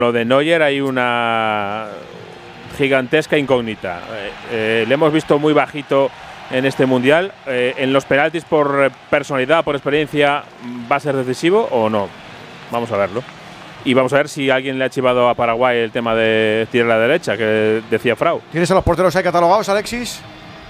Lo de Neuer hay una gigantesca incógnita. Le hemos visto muy bajito en este mundial. En los penaltis, por personalidad, por experiencia, ¿va a ser decisivo o no? Vamos a verlo. Y vamos a ver si alguien le ha chivado a Paraguay el tema de tirar a la derecha, que decía Frau. ¿Tienes a los porteros ahí catalogados, Alexis?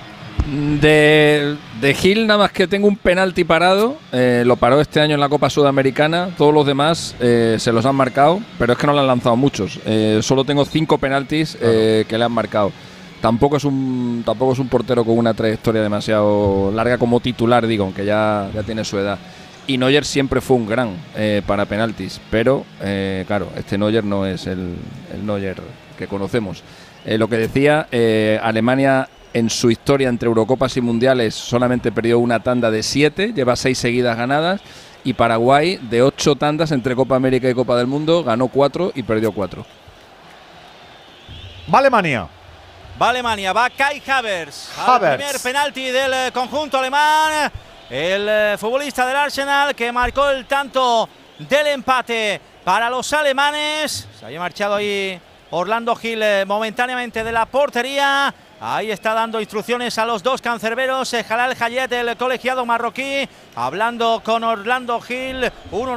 De Gil nada más que tengo un penalti parado, lo paró este año en la Copa Sudamericana, todos los demás se los han marcado, pero es que no le han lanzado muchos, solo tengo 5 penaltis que le han marcado. Tampoco es un portero con una trayectoria demasiado larga como titular, digo, aunque ya tiene su edad. Y Neuer siempre fue un gran para penaltis, pero claro, este Neuer no es el Neuer que conocemos. Lo que decía, Alemania en su historia entre Eurocopas y Mundiales solamente perdió una tanda de 7, lleva 6 seguidas ganadas, y Paraguay de 8 tandas entre Copa América y Copa del Mundo ganó 4 y perdió 4. Va Alemania. Va Alemania, va Kai Havertz. Al primer penalti del conjunto alemán. El futbolista del Arsenal que marcó el tanto del empate para los alemanes. Se había marchado ahí Orlando Gil momentáneamente de la portería. Ahí está dando instrucciones a los dos cancerberos. Jalal Hayet, el colegiado marroquí, hablando con Orlando Gil,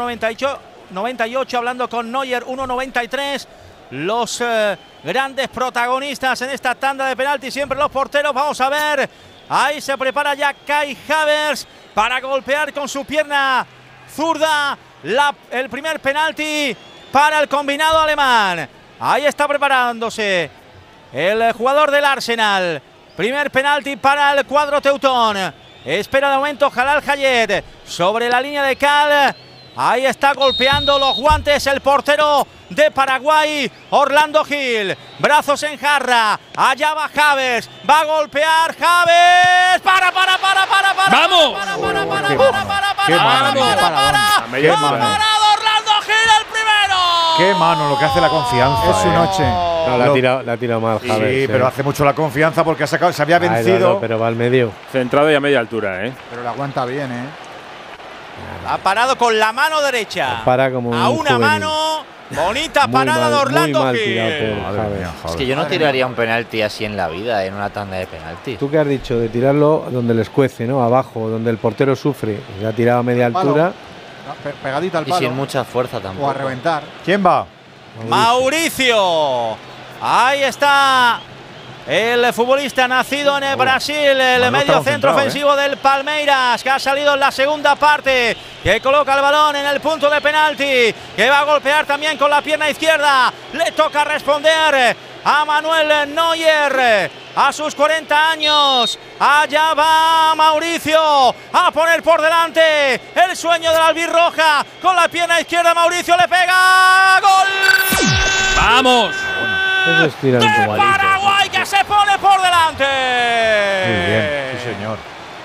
1,98, hablando con Neuer, 1,93. Los grandes protagonistas en esta tanda de penaltis, siempre los porteros. Vamos a ver, ahí se prepara ya Kai Havertz para golpear con su pierna zurda el primer penalti para el combinado alemán. Ahí está preparándose el jugador del Arsenal. Primer penalti para el cuadro teutón. Espera de momento Jalal Hayet sobre la línea de cal. Ahí está golpeando los guantes el portero de Paraguay, Orlando Gil. Brazos en jarra. Allá va Havertz. Va a golpear Havertz. ¡Para! ¡Vamos! ¡Qué mano! Orlando Gil el primero. ¡Qué mano lo que hace la confianza! Es su noche. No, la ha tirado mal Havertz. Sí, pero hace mucho la confianza porque se había vencido. No, pero va al medio. Centrado y a media altura, Pero la aguanta bien, Ha parado con la mano derecha. Para como a una mano. Bonita parada de Orlando Gil. Es que yo no tiraría un penalti así en la vida, en una tanda de penaltis. ¿Tú qué has dicho? De tirarlo donde les cuece, ¿no? Abajo, donde el portero sufre. Se ha tirado a media altura. Pegadita al palo. Y sin mucha fuerza tampoco. O a reventar. ¿Quién va? Mauricio. Ahí está el futbolista nacido en Brasil, el medio centro ofensivo del Palmeiras, que ha salido en la segunda parte, que coloca el balón en el punto de penalti, que va a golpear también con la pierna izquierda. Le toca responder a Manuel Neuer a sus 40 años. Allá va Mauricio a poner por delante el sueño de la albirroja. Con la pierna izquierda Mauricio le pega. ¡Gol! ¡Vamos! Eso es tirar de Paraguay, que se pone por delante. Muy bien, sí señor.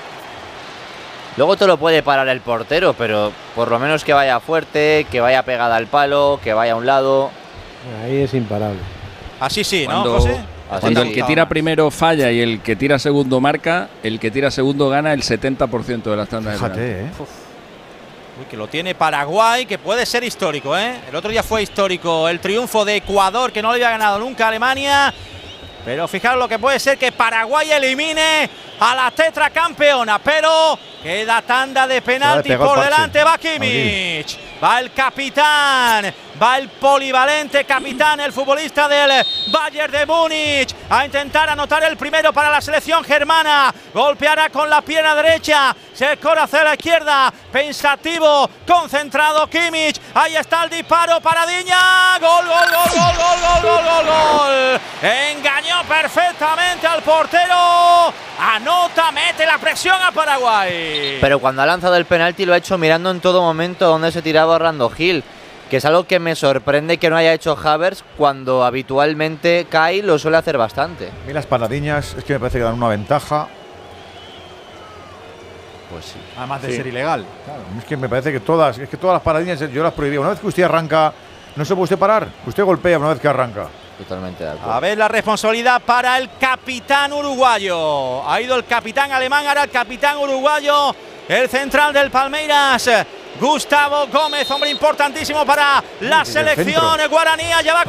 Luego te lo puede parar el portero, pero por lo menos que vaya fuerte, que vaya pegada al palo, que vaya a un lado. Ahí es imparable. Así sí, ¿no, José? Cuando el que tira primero falla y el que tira segundo marca, el que tira segundo gana el 70% de las tandas. Fíjate, Uy, que lo tiene Paraguay, que puede ser histórico, El otro día fue histórico el triunfo de Ecuador, que no le había ganado nunca a Alemania. Pero fijaros lo que puede ser que Paraguay elimine a la tetracampeona. Pero queda tanda de penalti por delante. Va Kimmich. Va el capitán. Va el polivalente capitán, el futbolista del Bayern de Múnich, a intentar anotar el primero para la selección germana. Golpeará con la pierna derecha. Se corre hacia la izquierda. Pensativo, concentrado Kimmich. Ahí está el disparo para Diña. Gol. Engañó perfectamente al portero. Anota, mete la presión a Paraguay. Pero cuando ha lanzado el penalti lo ha hecho mirando en todo momento donde se tiraba Orlando Gil, que es algo que me sorprende que no haya hecho Havertz cuando habitualmente Kai lo suele hacer bastante. Mira las panadiñas, es que me parece que dan una ventaja. Pues sí. Además de ser ilegal. Claro, es que me parece que todas las panadiñas yo las prohibía. Una vez que usted arranca, no se puede usted parar. Usted golpea una vez que arranca. Totalmente de acuerdo. A ver la responsabilidad para el capitán uruguayo. Ha ido el capitán alemán, ahora el capitán uruguayo, el central del Palmeiras. Gustavo Gómez, hombre importantísimo para la selección guaraní. Ya va